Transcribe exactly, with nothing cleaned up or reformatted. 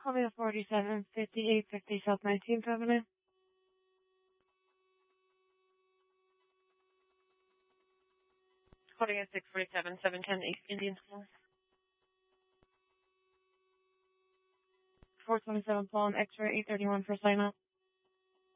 Columbia forty-seven fifty-eight fifty South nineteenth Avenue. Columbia six forty-seven seven ten East Indian School. four twenty-seven Palm, X-ray eight thirty-one for sign up.